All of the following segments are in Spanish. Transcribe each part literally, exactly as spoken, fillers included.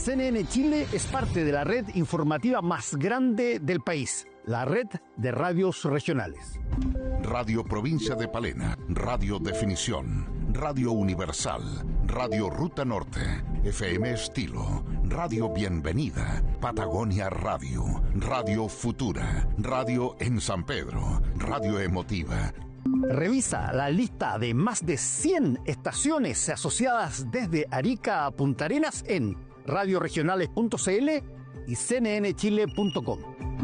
C N N Chile es parte de la red informativa más grande del país, la red de radios regionales. Radio Provincia de Palena, Radio Definición, Radio Universal, Radio Ruta Norte, F M Estilo, Radio Bienvenida, Patagonia Radio, Radio Futura, Radio en San Pedro, Radio Emotiva. Revisa la lista de más de cien estaciones asociadas desde Arica a Punta Arenas en radioregionales punto c l y c n n chile punto com.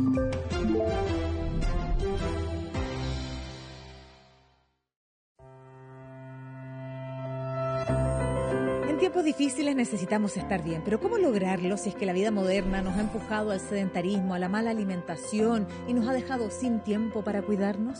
En tiempos difíciles necesitamos estar bien, pero ¿cómo lograrlo si es que la vida moderna nos ha empujado al sedentarismo, a la mala alimentación y nos ha dejado sin tiempo para cuidarnos?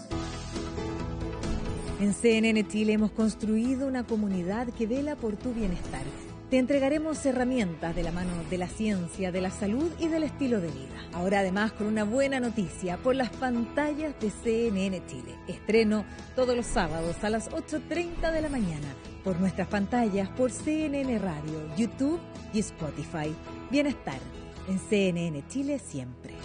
En C N N Chile hemos construido una comunidad que vela por tu bienestar. Te entregaremos herramientas de la mano de la ciencia, de la salud y del estilo de vida. Ahora además con una buena noticia por las pantallas de C N N Chile. Estreno todos los sábados a las ocho treinta de la mañana por nuestras pantallas por C N N Radio, YouTube y Spotify. Bienestar en C N N Chile siempre.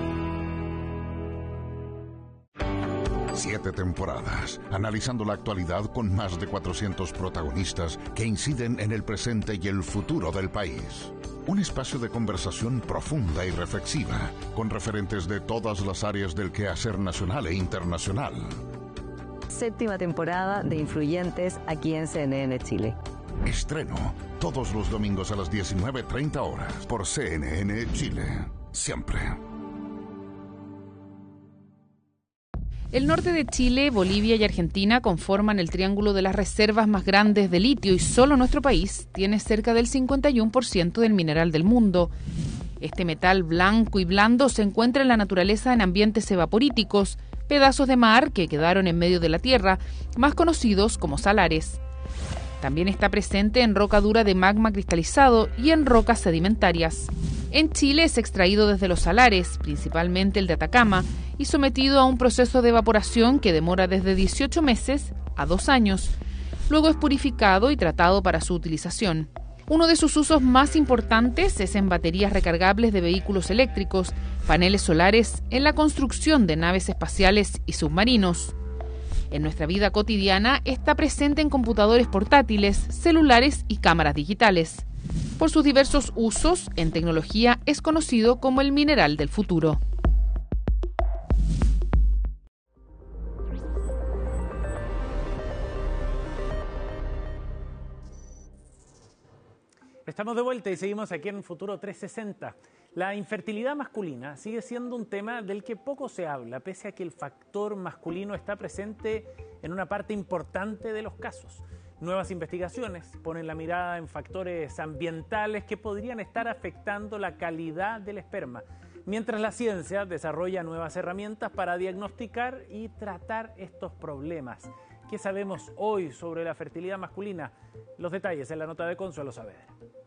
Siete temporadas, analizando la actualidad con más de cuatrocientos protagonistas que inciden en el presente y el futuro del país. Un espacio de conversación profunda y reflexiva, con referentes de todas las áreas del quehacer nacional e internacional. Séptima temporada de Influyentes aquí en C N N Chile. Estreno todos los domingos a las diecinueve treinta horas por C N N Chile. Siempre. El norte de Chile, Bolivia y Argentina conforman el triángulo de las reservas más grandes de litio y solo nuestro país tiene cerca del cincuenta y uno por ciento del mineral del mundo. Este metal blanco y blando se encuentra en la naturaleza en ambientes evaporíticos, pedazos de mar que quedaron en medio de la tierra, más conocidos como salares. También está presente en roca dura de magma cristalizado y en rocas sedimentarias. En Chile es extraído desde los salares, principalmente el de Atacama, y sometido a un proceso de evaporación que demora desde dieciocho meses a dos años. Luego es purificado y tratado para su utilización. Uno de sus usos más importantes es en baterías recargables de vehículos eléctricos, paneles solares, en la construcción de naves espaciales y submarinos. En nuestra vida cotidiana está presente en computadores portátiles, celulares y cámaras digitales. Por sus diversos usos en tecnología es conocido como el mineral del futuro. Estamos de vuelta y seguimos aquí en Futuro trescientos sesenta. La infertilidad masculina sigue siendo un tema del que poco se habla, pese a que el factor masculino está presente en una parte importante de los casos. Nuevas investigaciones ponen la mirada en factores ambientales que podrían estar afectando la calidad del esperma, mientras la ciencia desarrolla nuevas herramientas para diagnosticar y tratar estos problemas. ¿Qué sabemos hoy sobre la fertilidad masculina? Los detalles en la nota de Consuelo Saavedra.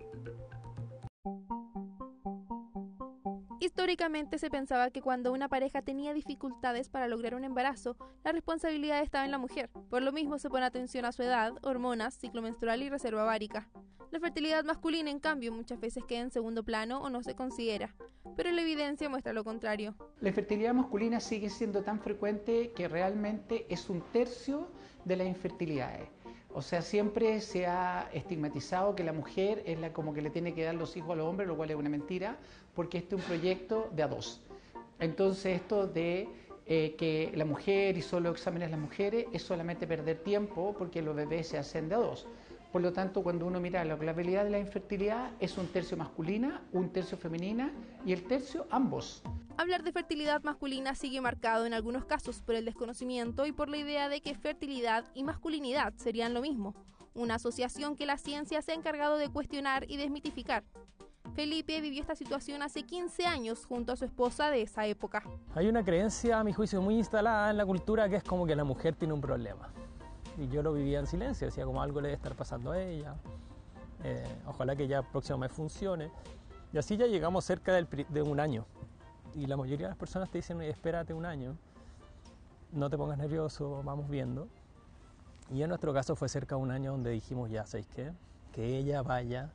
Históricamente se pensaba que cuando una pareja tenía dificultades para lograr un embarazo, la responsabilidad estaba en la mujer. Por lo mismo se pone atención a su edad, hormonas, ciclo menstrual y reserva ovárica. La fertilidad masculina, en cambio, muchas veces queda en segundo plano o no se considera, pero la evidencia muestra lo contrario. La infertilidad masculina sigue siendo tan frecuente que realmente es un tercio de las infertilidades. O sea, siempre se ha estigmatizado que la mujer es la como que le tiene que dar los hijos a los hombres, lo cual es una mentira, porque este es un proyecto de a dos. Entonces esto de eh, que la mujer y solo exámenes las mujeres es solamente perder tiempo porque los bebés se hacen de a dos. Por lo tanto, cuando uno mira la probabilidad de la infertilidad es un tercio masculina, un tercio femenina y el tercio ambos. Hablar de fertilidad masculina sigue marcado en algunos casos por el desconocimiento y por la idea de que fertilidad y masculinidad serían lo mismo, una asociación que la ciencia se ha encargado de cuestionar y desmitificar. Felipe vivió esta situación hace quince años junto a su esposa de esa época. Hay una creencia, a mi juicio, muy instalada en la cultura que es como que la mujer tiene un problema. Y yo lo vivía en silencio, decía como algo le debe estar pasando a ella, eh, ojalá que ya el próximo mes funcione. Y así ya llegamos cerca del, de un año. Y la mayoría de las personas te dicen, espérate un año, no te pongas nervioso, vamos viendo. Y en nuestro caso fue cerca de un año donde dijimos, ya, ¿sabéis qué? Que ella vaya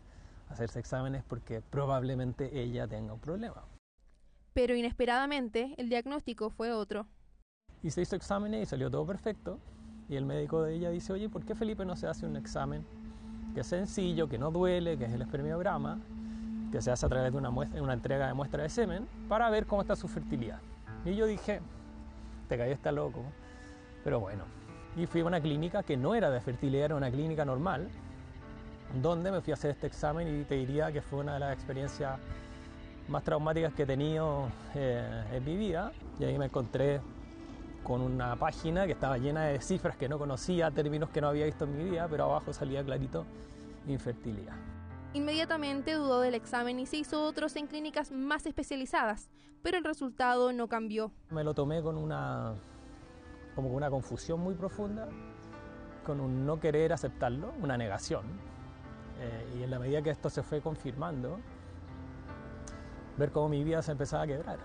hacerse exámenes porque probablemente ella tenga un problema. Pero inesperadamente el diagnóstico fue otro. Y se hizo exámenes y salió todo perfecto. Y el médico de ella dice, oye, ¿por qué Felipe no se hace un examen que es sencillo, que no duele, que es el espermiograma, que se hace a través de una, muestra, una entrega de muestra de semen, para ver cómo está su fertilidad? Y yo dije, te cayó está loco. Pero bueno, y fui a una clínica que no era de fertilidad, era una clínica normal, donde me fui a hacer este examen y te diría que fue una de las experiencias más traumáticas que he tenido eh, en mi vida. Y ahí me encontré con una página que estaba llena de cifras que no conocía, términos que no había visto en mi vida, pero abajo salía clarito infertilidad. Inmediatamente dudó del examen y se hizo otros en clínicas más especializadas, pero el resultado no cambió. Me lo tomé con una, como con una confusión muy profunda, con un no querer aceptarlo, una negación. Eh, y en la medida que esto se fue confirmando, ver cómo mi vida se empezaba a quebrar.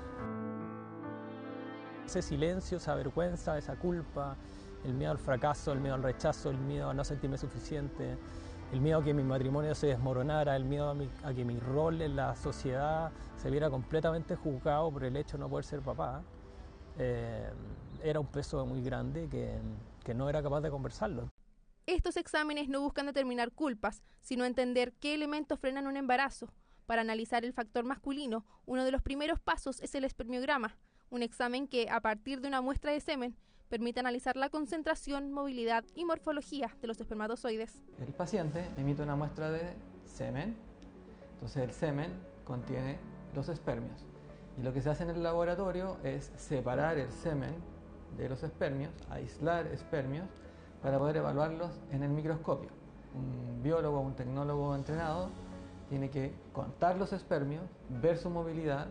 Ese silencio, esa vergüenza, esa culpa, el miedo al fracaso, el miedo al rechazo, el miedo a no sentirme suficiente, el miedo a que mi matrimonio se desmoronara, el miedo a, mi, a que mi rol en la sociedad se viera completamente juzgado por el hecho de no poder ser papá, eh, era un peso muy grande que, que no era capaz de conversarlo. Estos exámenes no buscan determinar culpas, sino entender qué elementos frenan un embarazo. Para analizar el factor masculino, uno de los primeros pasos es el espermiograma, un examen que, a partir de una muestra de semen, permite analizar la concentración, movilidad y morfología de los espermatozoides. El paciente emite una muestra de semen, entonces el semen contiene los espermios. Y lo que se hace en el laboratorio es separar el semen de los espermios, aislar espermios, para poder evaluarlos en el microscopio. Un biólogo o un tecnólogo entrenado tiene que contar los espermios, ver su movilidad,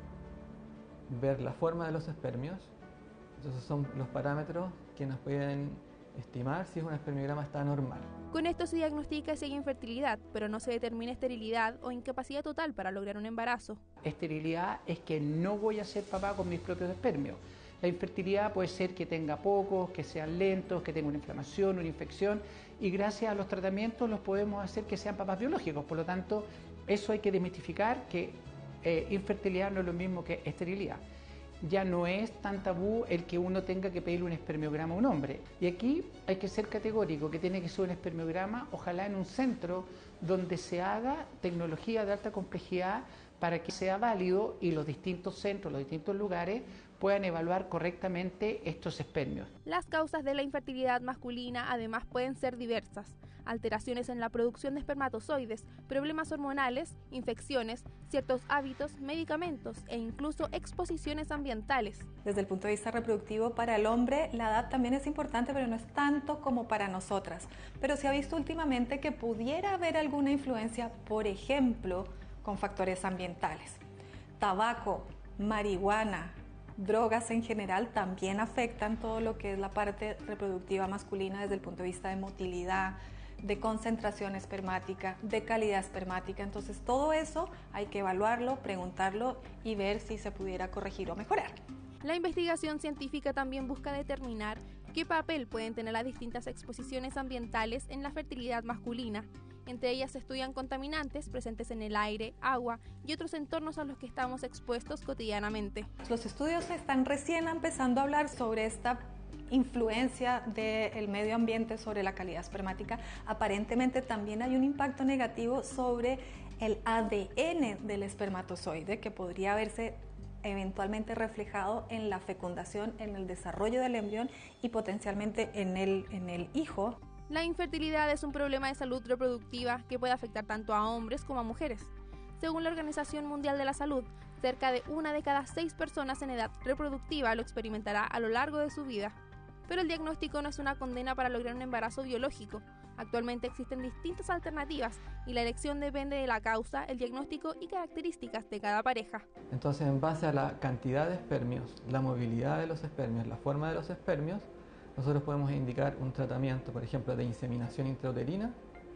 ver la forma de los espermios. Entonces son los parámetros que nos pueden estimar si un espermiograma está normal. Con esto se diagnostica si hay infertilidad, pero no se determina esterilidad o incapacidad total para lograr un embarazo. Esterilidad es que no voy a ser papá con mis propios espermios. La infertilidad puede ser que tenga pocos, que sean lentos, que tenga una inflamación, una infección, y gracias a los tratamientos los podemos hacer que sean papás biológicos. Por lo tanto, eso hay que desmitificar, que eh, infertilidad no es lo mismo que esterilidad. Ya no es tan tabú el que uno tenga que pedirle un espermiograma a un hombre. Y aquí hay que ser categórico, que tiene que ser un espermiograma, ojalá en un centro donde se haga tecnología de alta complejidad para que sea válido y los distintos centros, los distintos lugares puedan evaluar correctamente estos espermios. Las causas de la infertilidad masculina además pueden ser diversas: alteraciones en la producción de espermatozoides, problemas hormonales, infecciones, ciertos hábitos, medicamentos e incluso exposiciones ambientales. Desde el punto de vista reproductivo, para el hombre la edad también es importante, pero no es tanto como para nosotras. Pero se ha visto últimamente que pudiera haber alguna influencia, por ejemplo, con factores ambientales. Tabaco, marihuana, drogas en general también afectan todo lo que es la parte reproductiva masculina desde el punto de vista de motilidad, de concentración espermática, de calidad espermática. Entonces todo eso hay que evaluarlo, preguntarlo y ver si se pudiera corregir o mejorar. La investigación científica también busca determinar qué papel pueden tener las distintas exposiciones ambientales en la fertilidad masculina. Entre ellas se estudian contaminantes presentes en el aire, agua y otros entornos a los que estamos expuestos cotidianamente. Los estudios están recién empezando a hablar sobre esta influencia del medio ambiente sobre la calidad espermática. Aparentemente también hay un impacto negativo sobre el A D N del espermatozoide que podría verse eventualmente reflejado en la fecundación, en el desarrollo del embrión y potencialmente en el, en el hijo. La infertilidad es un problema de salud reproductiva que puede afectar tanto a hombres como a mujeres. Según la Organización Mundial de la Salud, cerca de una de cada seis personas en edad reproductiva lo experimentará a lo largo de su vida. Pero el diagnóstico no es una condena para lograr un embarazo biológico. Actualmente existen distintas alternativas y la elección depende de la causa, el diagnóstico y características de cada pareja. Entonces, en base a la cantidad de espermios, la movilidad de los espermios, la forma de los espermios, nosotros podemos indicar un tratamiento, por ejemplo, de inseminación intrauterina,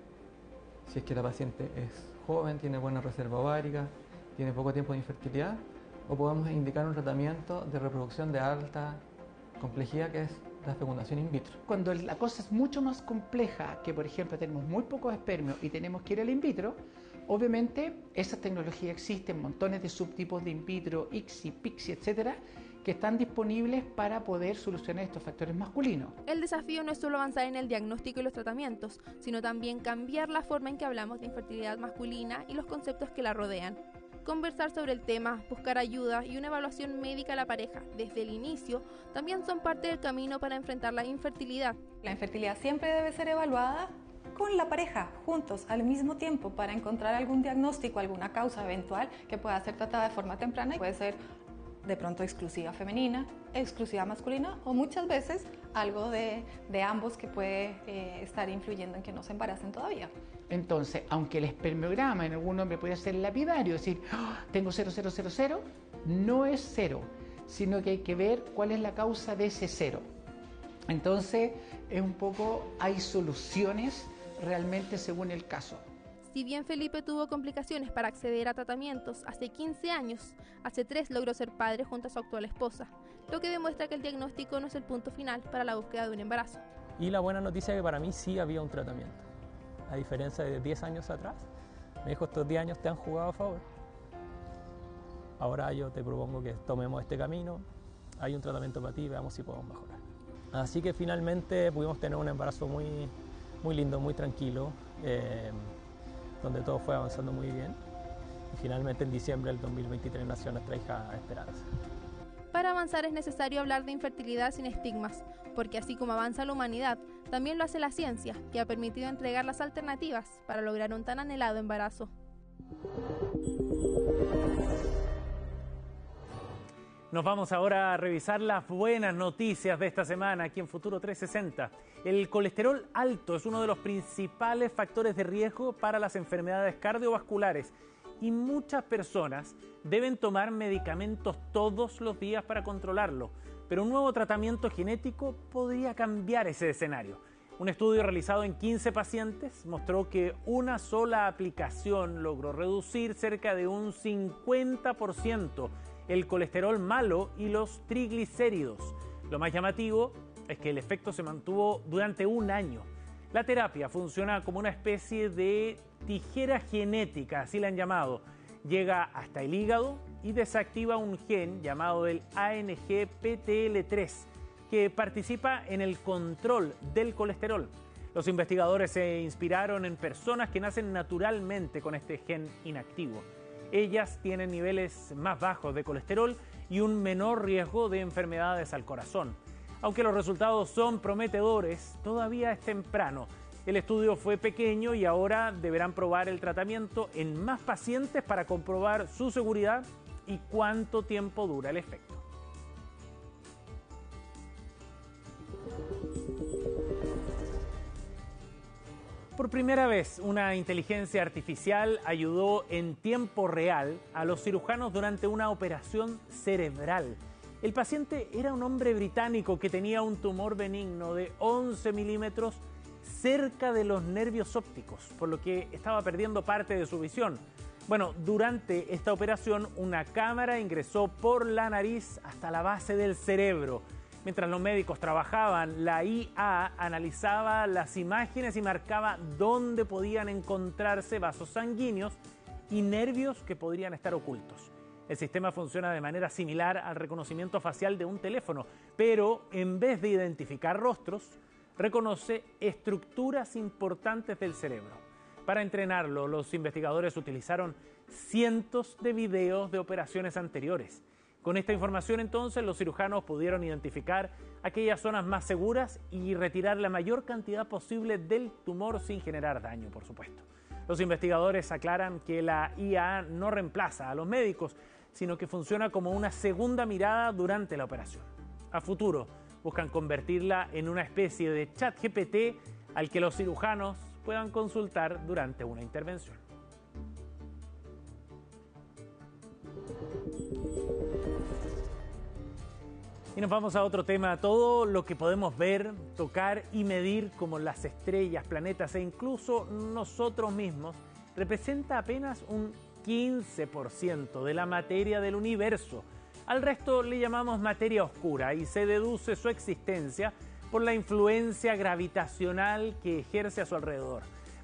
si es que la paciente es joven, tiene buena reserva ovárica, tiene poco tiempo de infertilidad, o podemos indicar un tratamiento de reproducción de alta complejidad, que es la fecundación in vitro. Cuando la cosa es mucho más compleja, que por ejemplo tenemos muy pocos espermios y tenemos que ir al in vitro, obviamente esa tecnología existe, montones de subtipos de in vitro, I C S I, P I C S I, etcétera, que están disponibles para poder solucionar estos factores masculinos. El desafío no es solo avanzar en el diagnóstico y los tratamientos, sino también cambiar la forma en que hablamos de infertilidad masculina y los conceptos que la rodean. Conversar sobre el tema, buscar ayuda y una evaluación médica a la pareja desde el inicio también son parte del camino para enfrentar la infertilidad. La infertilidad siempre debe ser evaluada con la pareja, juntos, al mismo tiempo, para encontrar algún diagnóstico, alguna causa eventual que pueda ser tratada de forma temprana y puede ser de pronto exclusiva femenina, exclusiva masculina o muchas veces algo de, de ambos que puede eh, estar influyendo en que no se embaracen todavía. Entonces, aunque el espermiograma en algún hombre puede ser lapidario, es decir, oh, tengo cero, cero, cero, cero, no es cero, sino que hay que ver cuál es la causa de ese cero. Entonces, es un poco, hay soluciones realmente según el caso. Si bien Felipe tuvo complicaciones para acceder a tratamientos hace quince años, hace tres logró ser padre junto a su actual esposa, lo que demuestra que el diagnóstico no es el punto final para la búsqueda de un embarazo. Y la buena noticia es que para mí sí había un tratamiento. A diferencia de diez años atrás, me dijo, estos diez años te han jugado a favor. Ahora yo te propongo que tomemos este camino, hay un tratamiento para ti, veamos si podemos mejorar. Así que finalmente pudimos tener un embarazo muy, muy lindo, muy tranquilo, eh, donde todo fue avanzando muy bien. Y finalmente en diciembre del dos mil veintitrés nació nuestra hija Esperanza. Para avanzar es necesario hablar de infertilidad sin estigmas, porque así como avanza la humanidad, también lo hace la ciencia, que ha permitido entregar las alternativas para lograr un tan anhelado embarazo. Nos vamos ahora a revisar las buenas noticias de esta semana aquí en Futuro trescientos sesenta. El colesterol alto es uno de los principales factores de riesgo para las enfermedades cardiovasculares y muchas personas deben tomar medicamentos todos los días para controlarlo. Pero un nuevo tratamiento genético podría cambiar ese escenario. Un estudio realizado en quince pacientes mostró que una sola aplicación logró reducir cerca de un cincuenta por ciento el colesterol malo y los triglicéridos. Lo más llamativo es que el efecto se mantuvo durante un año. La terapia funciona como una especie de tijera genética, así la han llamado. Llega hasta el hígado y desactiva un gen llamado el A N G P T L tres, que participa en el control del colesterol. Los investigadores se inspiraron en personas que nacen naturalmente con este gen inactivo. Ellas tienen niveles más bajos de colesterol y un menor riesgo de enfermedades al corazón. Aunque los resultados son prometedores, todavía es temprano. El estudio fue pequeño y ahora deberán probar el tratamiento en más pacientes para comprobar su seguridad y cuánto tiempo dura el efecto. Por primera vez, una inteligencia artificial ayudó en tiempo real a los cirujanos durante una operación cerebral. El paciente era un hombre británico que tenía un tumor benigno de once milímetros cerca de los nervios ópticos, por lo que estaba perdiendo parte de su visión. Bueno, durante esta operación, una cámara ingresó por la nariz hasta la base del cerebro. Mientras los médicos trabajaban, la I A analizaba las imágenes y marcaba dónde podían encontrarse vasos sanguíneos y nervios que podrían estar ocultos. El sistema funciona de manera similar al reconocimiento facial de un teléfono, pero en vez de identificar rostros, reconoce estructuras importantes del cerebro. Para entrenarlo, los investigadores utilizaron cientos de videos de operaciones anteriores. Con esta información, entonces, los cirujanos pudieron identificar aquellas zonas más seguras y retirar la mayor cantidad posible del tumor sin generar daño, por supuesto. Los investigadores aclaran que la I A no reemplaza a los médicos, sino que funciona como una segunda mirada durante la operación. A futuro, buscan convertirla en una especie de chat G P T al que los cirujanos puedan consultar durante una intervención. Y nos vamos a otro tema. Todo lo que podemos ver, tocar y medir, como las estrellas, planetas e incluso nosotros mismos, representa apenas un quince por ciento de la materia del universo. Al resto le llamamos materia oscura y se deduce su existencia por la influencia gravitacional que ejerce a su alrededor.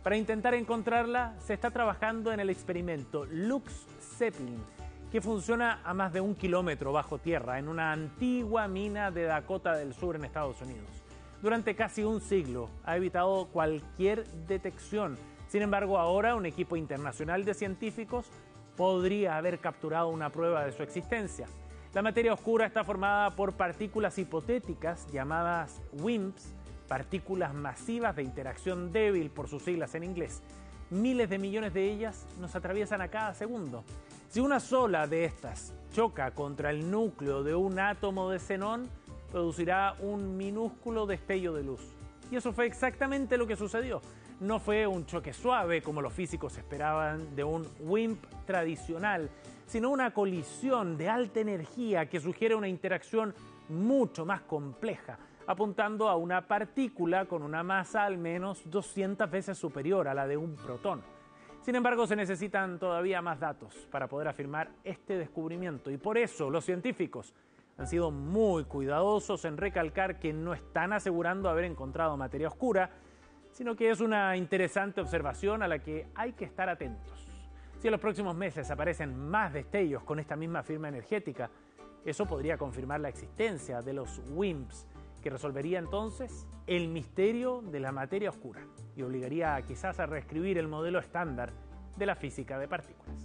Para intentar encontrarla, se está trabajando en el experimento Lux Zeppelin, que funciona a más de un kilómetro bajo tierra en una antigua mina de Dakota del Sur en Estados Unidos. Durante casi un siglo ha evitado cualquier detección. Sin embargo, ahora un equipo internacional de científicos podría haber capturado una prueba de su existencia. La materia oscura está formada por partículas hipotéticas llamadas WIMPs, partículas masivas de interacción débil por sus siglas en inglés. Miles de millones de ellas nos atraviesan a cada segundo. Si una sola de estas choca contra el núcleo de un átomo de xenón, producirá un minúsculo destello de luz. Y eso fue exactamente lo que sucedió. No fue un choque suave como los físicos esperaban de un WIMP tradicional, sino una colisión de alta energía que sugiere una interacción mucho más compleja, apuntando a una partícula con una masa al menos doscientas veces superior a la de un protón. Sin embargo, se necesitan todavía más datos para poder afirmar este descubrimiento y por eso los científicos han sido muy cuidadosos en recalcar que no están asegurando haber encontrado materia oscura, sino que es una interesante observación a la que hay que estar atentos. Si en los próximos meses aparecen más destellos con esta misma firma energética, eso podría confirmar la existencia de los WIMPs, que resolvería entonces el misterio de la materia oscura y obligaría quizás a reescribir el modelo estándar de la física de partículas.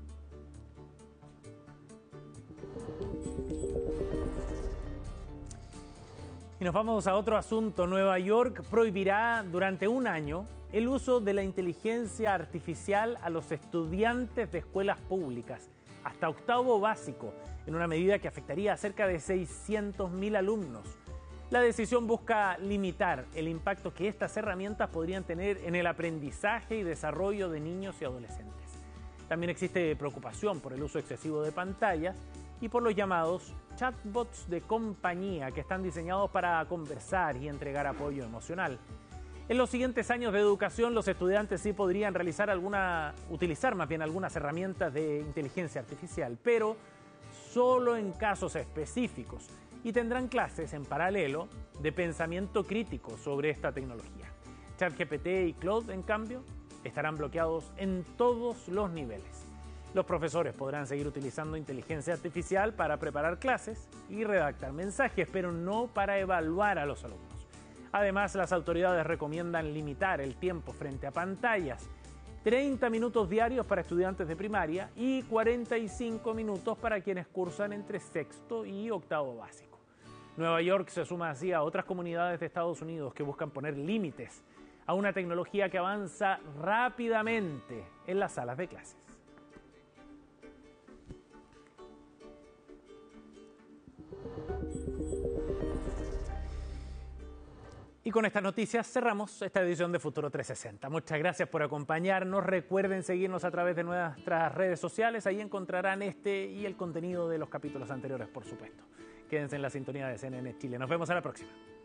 Y nos vamos a otro asunto. Nueva York prohibirá durante un año el uso de la inteligencia artificial a los estudiantes de escuelas públicas, hasta octavo básico, en una medida que afectaría a cerca de seiscientos mil alumnos. La decisión busca limitar el impacto que estas herramientas podrían tener en el aprendizaje y desarrollo de niños y adolescentes. También existe preocupación por el uso excesivo de pantallas y por los llamados chatbots de compañía, que están diseñados para conversar y entregar apoyo emocional. En los siguientes años de educación, los estudiantes sí podrían realizar alguna, utilizar más bien algunas herramientas de inteligencia artificial, pero solo en casos específicos, y tendrán clases en paralelo de pensamiento crítico sobre esta tecnología. ChatGPT y Claude, en cambio, estarán bloqueados en todos los niveles. Los profesores podrán seguir utilizando inteligencia artificial para preparar clases y redactar mensajes, pero no para evaluar a los alumnos. Además, las autoridades recomiendan limitar el tiempo frente a pantallas, treinta minutos diarios para estudiantes de primaria y cuarenta y cinco minutos para quienes cursan entre sexto y octavo básico. Nueva York se suma así a otras comunidades de Estados Unidos que buscan poner límites a una tecnología que avanza rápidamente en las salas de clases. Y con estas noticias cerramos esta edición de Futuro trescientos sesenta. Muchas gracias por acompañarnos. Recuerden seguirnos a través de nuestras redes sociales. Ahí encontrarán este y el contenido de los capítulos anteriores, por supuesto. Quédense en la sintonía de C N N Chile. Nos vemos a la próxima.